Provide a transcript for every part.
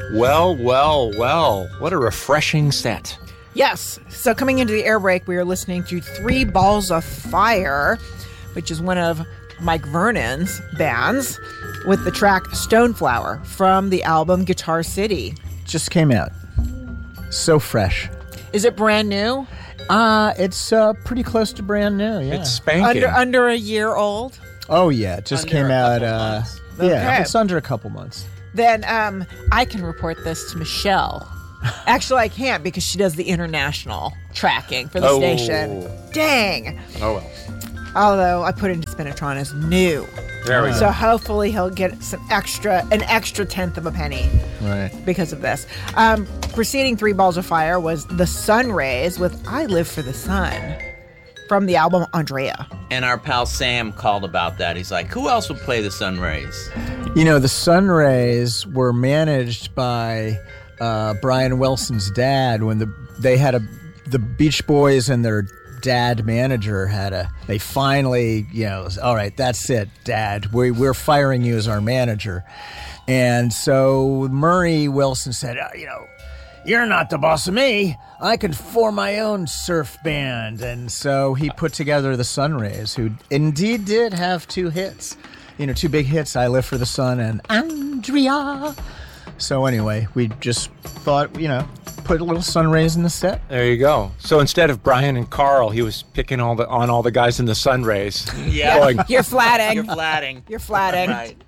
Well, well, well. What a refreshing set. Yes. So coming into the air break, we are listening to Three Balls of Fire, which is one of Mike Vernon's bands, with the track Stoneflower from the album Guitar City. Just came out. So fresh. Is it brand new? It's pretty close to brand new, yeah. It's spanking. Under a year old? Oh, yeah. It just came out. Yeah, Okay. it's under a couple months. Then I can report this to Michelle. Actually, I can't because she does the international tracking for the station. Dang. Oh, well. Although I put in Spinatron as new. There we go. So hopefully he'll get an extra tenth of a penny. Right. Because of this. Preceding Three Balls of Fire was The Sun Rays with I Live for the Sun from the album Andrea. And our pal Sam called about that. He's like, who else would play the Sun Rays? You know, the Sun Rays were managed by Brian Wilson's dad when the Beach Boys and their dad manager they finally, all right, that's it, Dad. We're firing you as our manager. And so Murray Wilson said, you're not the boss of me. I can form my own surf band. And so he put together the Sun Rays, who indeed did have two hits. Two big hits, I Live for the Sun and Andrea. So anyway, we just thought, put a little Sun Rays in the set. There you go. So instead of Brian and Carl, he was picking on all the guys in the Sun Rays. Yeah. Going, You're flatting. You're flatting. Right.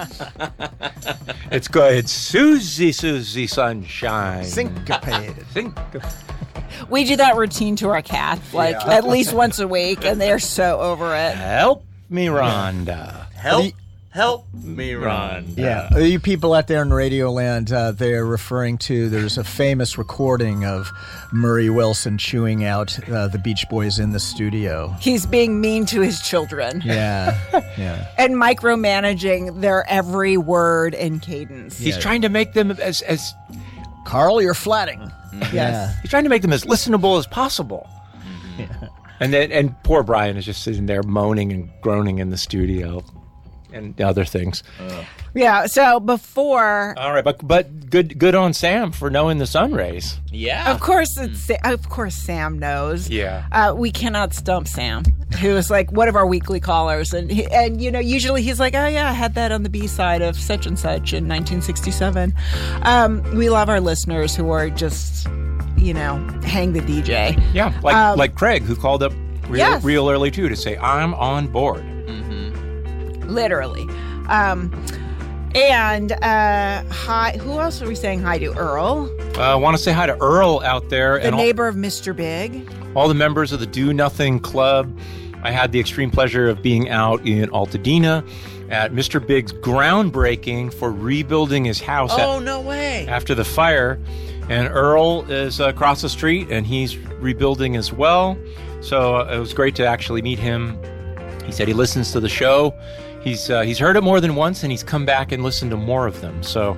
It's good. It's Susie Sunshine. Syncopated. We do that routine to our cats, at least once a week, and they're so over it. Help me, Rhonda. Help me, Rhonda. Yeah, you people out there in Radio Land, they're referring to, there's a famous recording of Murray Wilson chewing out the Beach Boys in the studio. He's being mean to his children. Yeah. And micromanaging their every word and cadence. He's trying to make them as Carl, you're flatting. Yes. he's trying to make them as listenable as possible. Yeah. And poor Brian is just sitting there moaning and groaning in the studio. And other things. Yeah, so before... All right, but good on Sam for knowing the Sun Rays. Yeah. Of course Sam knows. Yeah. We cannot stump Sam, who is like one of our weekly callers. And usually he's like, oh yeah, I had that on the B-side of such and such in 1967. We love our listeners who are just, hang the DJ. Yeah, like Craig, who called up real early too to say, I'm on board. Literally. Hi, who else are we saying hi to? Earl? I want to say hi to Earl out there. The neighbor of Mr. Big. All the members of the Do Nothing Club. I had the extreme pleasure of being out in Altadena at Mr. Big's groundbreaking for rebuilding his house. Oh, no way. After the fire. And Earl is across the street, and he's rebuilding as well. So it was great to actually meet him. He said he listens to the show. He's heard it more than once, and he's come back and listened to more of them. So,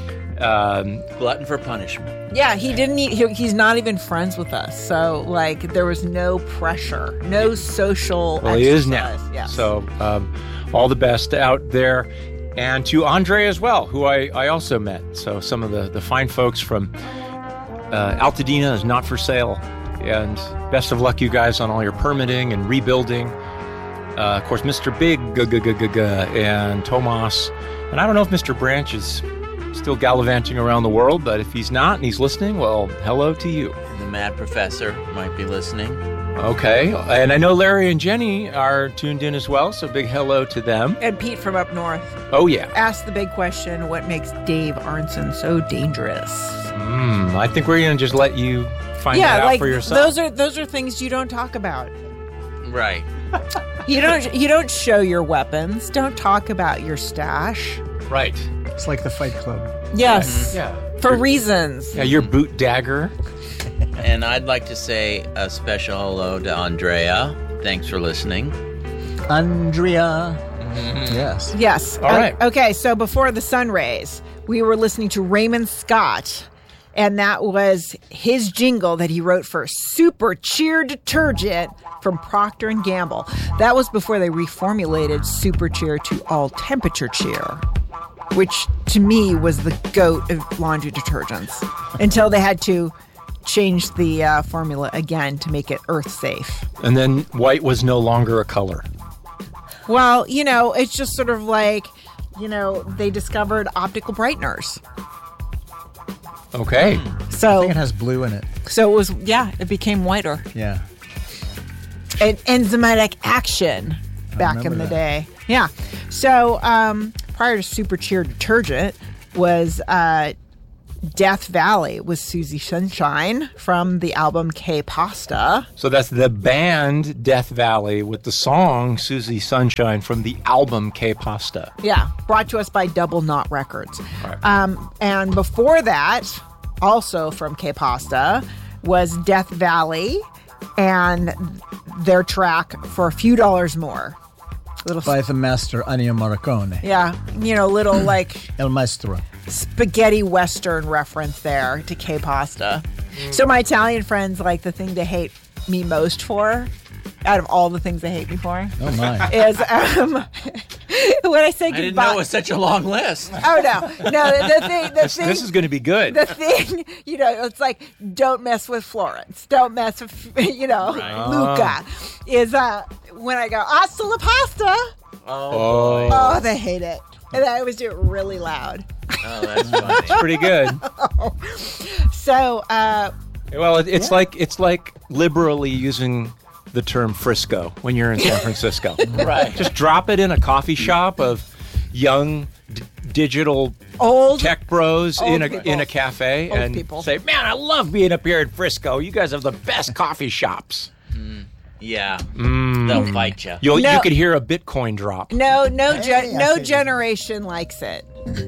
glutton for punishment. Yeah, he didn't. He's not even friends with us. So, there was no pressure, no social. Well, he is now. Yes. So, all the best out there, and to Andre as well, who I also met. So, some of the fine folks from Altadena is not for sale, and best of luck, you guys, on all your permitting and rebuilding. Of course, Mr. Big and Tomas. And I don't know if Mr. Branch is still gallivanting around the world, but if he's not and he's listening, well, hello to you. The Mad Professor might be listening. Okay. And I know Larry and Jenny are tuned in as well, so big hello to them. And Pete from up north. Oh, yeah. Ask the big question, what makes Dave Arnson so dangerous? I think we're going to just let you find that out for yourself. Those are things you don't talk about. Right. You don't show your weapons. Don't talk about your stash. Right. It's like the Fight Club. Yes. Yeah. For reasons. Yeah, your boot dagger. And I'd like to say a special hello to Andrea. Thanks for listening. Andrea. Yes. Yes. All right. Okay, so before the Sun Rays, we were listening to Raymond Scott, and that was his jingle that he wrote for Super Cheer detergent from Procter & Gamble. That was before they reformulated Super Cheer to All Temperature Cheer. which to me was the goat of laundry detergents, until they had to change the formula again to make it earth safe. And then white was no longer a color. Well, it's just sort of like, they discovered optical brighteners. Okay. I So, think it has blue in it. so it became whiter. Yeah. And enzymatic action back in remember the that. day. Yeah. So, prior to Super Cheer detergent was Death Valley with Susie Sunshine from the album K-Pasta. So that's the band Death Valley with the song Susie Sunshine from the album K-Pasta. Yeah, brought to us by Double Knot Records. Right. And before that, also from K-Pasta, was Death Valley and their track For a Few Dollars More. Little, By the master Ennio Morricone. yeah, little like El Maestro. spaghetti western reference there to K-Pasta. So my Italian friends, like, the thing they hate me most for, out of all the things they hate me for, Oh, my. is when I say I goodbye. didn't know it was such a long list. Oh no! The thing. This is going to be good. The thing, it's like, don't mess with Florence. Don't mess with, Luca. Is when I go, hasta la pasta. Oh, Oh, they hate it. And I always do it really loud. Oh, that's funny. pretty good. So, Well, it's like liberally using the term Frisco when you're in San Francisco. Right. Just drop it in a coffee shop of young digital old. tech bros Old in a people. cafe Old and people. say, "Man, I love being up here in Frisco. You guys have the best coffee shops." Yeah. They'll fight you. You No. could hear a Bitcoin drop. No, no Hey, generation likes it.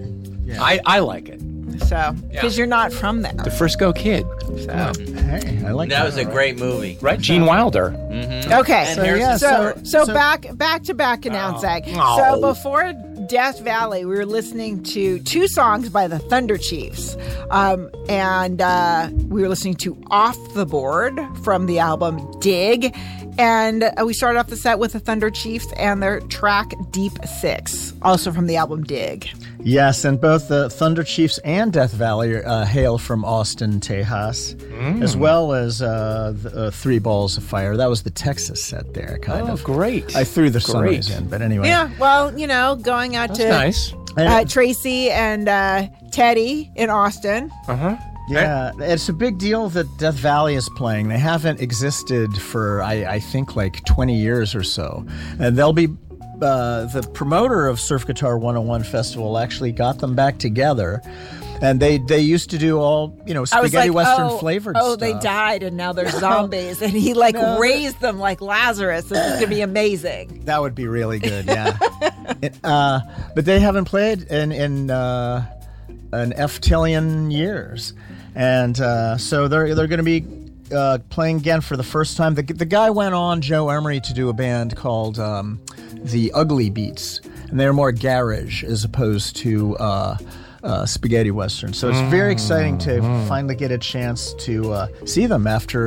I like it. So, because you're not from there. The Frisco Kid, So, Hey, I like That was a great movie. right? Gene Wilder. okay. And here's So back to back announcing. Oh. So before Death Valley, we were listening to two songs by the Thunder Chiefs, and we were listening to Off the Board from the album Dig, and we started off the set with the Thunder Chiefs and their track Deep Six, also from the album Dig. Yes, and both the Thunder Chiefs and Death Valley hail from Austin, Tejas, as well as Three Balls of Fire. That was the Texas set there, kind Oh, of. great. I threw the Great. Sunrise in, but anyway. Yeah, well, going out That's to nice. Tracy and Teddy in Austin. Yeah, it's a big deal that Death Valley is playing. They haven't existed for, I think, like 20 years or so. And they'll be, the promoter of Surf Guitar 101 Festival actually got them back together. And they used to do all, I was spaghetti like, western flavored oh, stuff. they died and now they're zombies. And he raised them like Lazarus. This is going to be amazing. That would be really good, yeah. But they haven't played in an F-tillion years. And so they're going to be playing again for the first time. The guy went on, Joe Emery, to do a band called the Ugly Beats. And they're more garage as opposed to spaghetti western. So it's very exciting to finally get a chance to see them after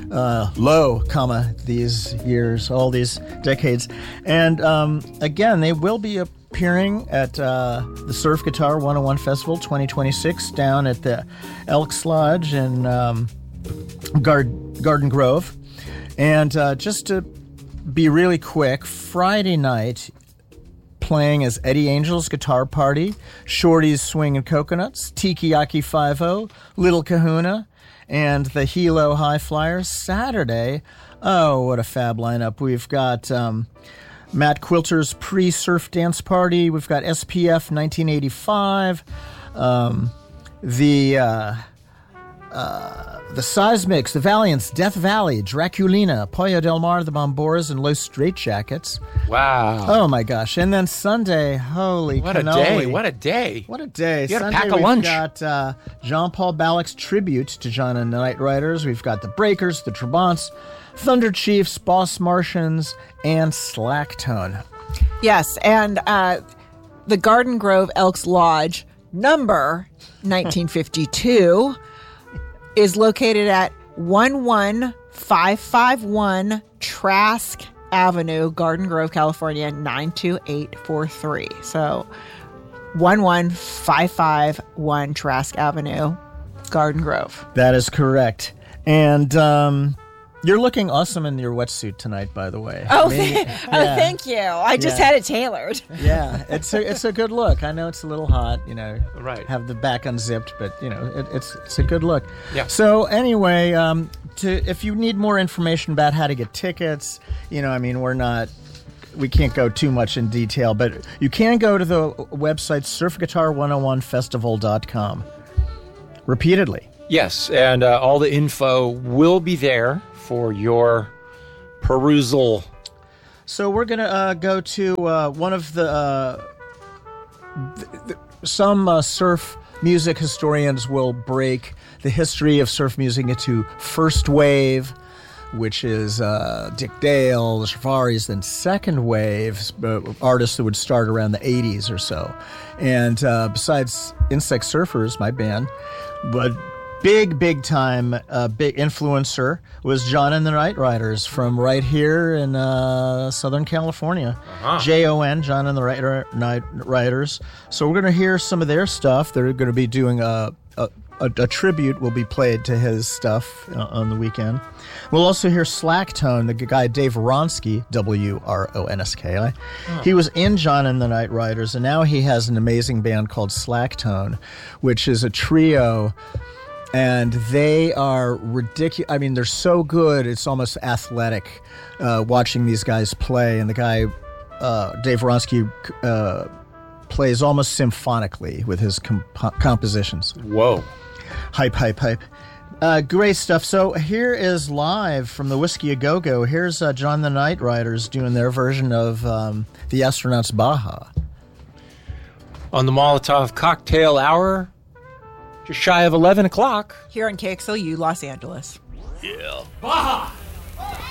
these years, all these decades. And again, they will be appearing at the Surf Guitar 101 Festival 2026 down at the Elks Lodge in Garden Grove. And just to be really quick, Friday night, playing as Eddie Angel's Guitar Party, Shorty's Swing and Coconuts, Tiki-Yaki 5-0, Little Kahuna, and the Hilo High Flyers. Saturday, oh, what a fab lineup. We've got Matt Quilter's Pre-Surf Dance Party. We've got SPF 1985, the Seismics, the Valiants, Death Valley, Draculina, Pollo Del Mar, the Bomboras, and Los Straitjackets. Wow. Oh my gosh! And then Sunday, holy What a cannoli. day. What a day. What a day! You gotta Sunday, pack a we've lunch. got Jean-Paul Balak's tribute to John and the Night Riders. We've got the Breakers, the Trabants, Thunder Chiefs, Boss Martians, and Slacktone. Yes, and the Garden Grove Elks Lodge, number 1952, is located at 11551 Trask Avenue, Garden Grove, California, 92843. So 11551 Trask Avenue, Garden Grove. That is correct. And you're looking awesome in your wetsuit tonight, by the way. Thank you. I just had it tailored. Yeah, it's a good look. I know it's a little hot, Right. have the back unzipped, but it's a good look. Yeah. So anyway, if you need more information about how to get tickets, we can't go too much in detail, but you can go to the website surfguitar101festival.com repeatedly. Yes, and all the info will be there for your perusal. So we're going to go to one of some surf music historians will break the history of surf music into first wave, which is Dick Dale, the Safaris, then second wave, artists that would start around the 80s or so. And besides Insect Surfers, my band, but big time big influencer was John and the Night Riders from right here in Southern California. JON, John and the Night Riders. So we're going to hear some of their stuff. They're going to be doing a tribute will be played to his stuff on the weekend. We'll also hear Slacktone, the guy Dave Wronski, Wronski. He was in John and the Night Riders, and now he has an amazing band called Slacktone, which is a trio. And they are ridiculous. I mean, they're so good, it's almost athletic watching these guys play. And the guy, Dave Wronski, plays almost symphonically with his compositions. Whoa. Hype. Great stuff. So here is live from the Whiskey A Go-Go. Here's John the Night Riders doing their version of The Astronaut's Baja. On the Molotov Cocktail Hour, just shy of 11 o'clock. Here on KXLU Los Angeles. Yeah. Baja!